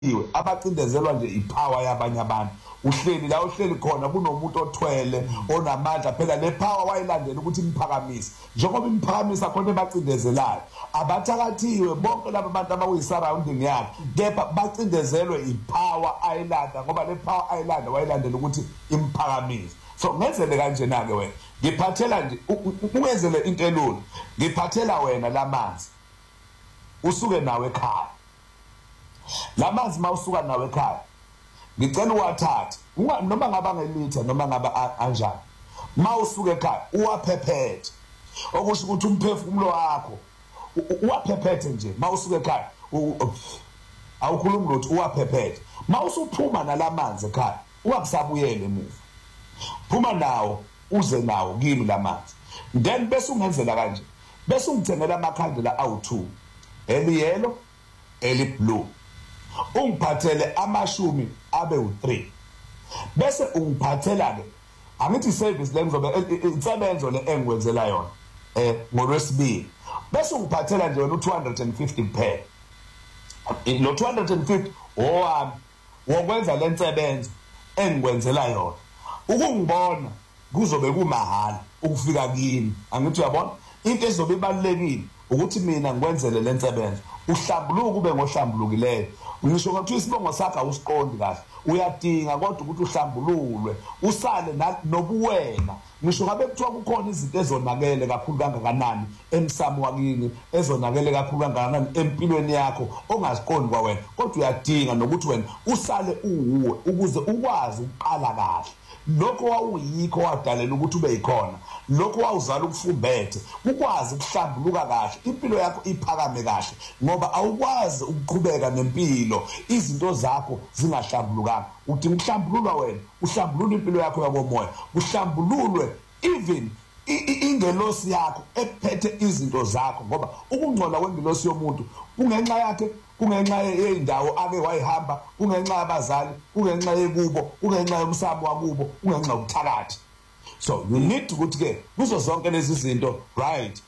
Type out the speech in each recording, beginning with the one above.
abacindezelwa nje ipower yabanye abantu uhleli la uhleli khona kunomuntu othwele onamandla phela le power wayilandela ukuthi imphakamise njengoba imphakamisa khona ebacindezelayo abathakathiwe bonke laba bantu abakuyisurrounding yakhe kepha bacindezelwe ipower ayilanda ngoba le power ayilanda wayilandela ukuthi imphakamise. So ngenzele kanjena ke wena ngiphathela nje ungenzele into elula ngiphathela wena lamanzi usuke nawe ekhaya lamanzi mawusuka nawe ekhaya ngicela uwathathe noma ngaba ngelitha noma ngaba anjani mawusuka ekhaya uwaphephethe okusho ukuthi umphefumulo wakho uwaphephethe nje mawusuka ekhaya awukhulumi lutho uwaphephethe mawusuphuma nalamanzi ekhaya ungakusabuyele emuva phuma nawo uze nawo kimi lamanzi then bese ungenzela kanje bese ungithengela amakhandlela awu2 eliyelo eliblue ungiphathele amashumi abe u3 bese ungiphathela ke angithi service le ngizobe insebenzo le engikwenzela yona ngolwesibili bese ungiphathela nje wena u250 kuphela lo 250 owami wokwenza le nsebenzo engikwenzela yona ukungibona kuzobe kumahala ukufika kimi angithi uyabona into ezobe ibalekile ukuthi mina ngikwenzele le nsebenzo uhlambuluka ube ngohlambulukileyo ngisho ukuthi isibongo sakho awusiqondi kahle uyadinga kodwa ukuthi uhlambululwe usale nobuwena ngisho ngabe kuthiwa kukhona izinto ezonakele kakhulu kangakanani emsamo wakini ezonakele kakhulu kangakanani empilweni yakho ongaziqondi kwa wena kodwa uyadinga nokuthi wena usale uwuwe ukuze ukwazi ukuqala kahle lokho wawuyikho wadalela ukuthi ube yikhona lokho wawuzala ukufumbethe ukwazi ukuhlambuluka kahle impilo yakho iphakame kahle ngoba awukwazi ukuqhubeka nempilo izinto zakho zingahlambulukanga udinga ukuhlambululwa wena uhlambulule impilo yakho yakomoya uhlambululwe even ingelosi yakho ephethe izinto zakho ngoba ukungcola kwengelosi yomuntu kungenxa yakhe kungenxa yeindawo ake wayihamba kungenxa yabazali kungenxa yekubo kungenxa yomsamo wakubo kungenxa ubuthakathi. So you need ukuthi ke kuzo zonke lezi zinto right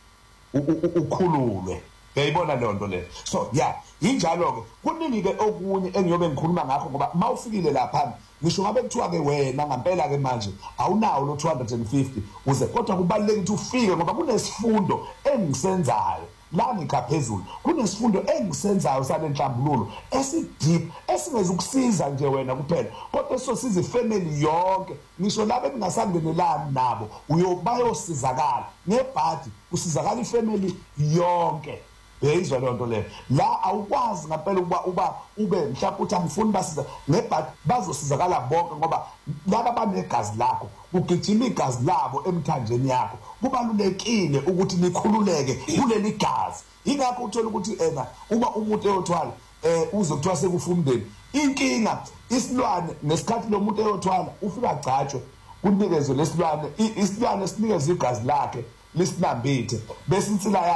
ukhululwe uyayibona leyo nto le. So yeah injalo ke kuningi ke okunye engiyobe ngikhuluma ngakho ngoba mawufikile lapha ngisho ngabe kuthiwa ke wena ngempela ke manje awunawo lo 250 uze kodwa kubalulekile ukuthi ufike ngoba kunesifundo engisenzayo la ngikhaphezulu kunesifundo engisenzayo salenhlambululo esideep esingezukusiza nje wena kuphela kodwa sosiza ifamily yonke ngisho labo engasangenelani nabo uyobayosizakala ngebhadi usizakala ifamily yonke. Uyayizwa leyo nto leyo la awukwazi ngempela ukuba ube mhlawumbe uthi angifuni basiza ngebhadi bazosizakala bonke ngoba laba banegazi lakho ugijima igazi labo emthanjeni yakho kubalulekile ukuthi nikhululeke kuleli gazi. Ingakho uthola ukuthi uma umuntu eyothwala uze kuthiwa sekufumndeni inkinga isilwane nesikhathi lo muntu eyothwala ufika agcatshwe kunikezwe lesilwane isilwane sinikeze igazi lakhe lisinambithe bese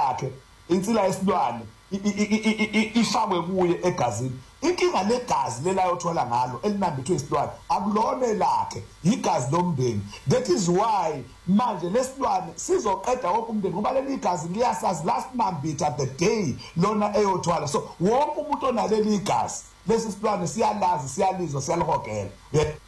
insila yesilwane ifakwe kuye egazini. Inkinga legazi lelayothola ngalo elinambithwe isilwane akulone lakhe igazi lomndeni. That is why manje lesilwane sizoqeda wonke umndeni ngoba leli gazi liyasazi last nambitha the day lona eyothwala. So wonke umuntu onaleli igazi lesi silwane siyalazi siyalizwa siyalihogela.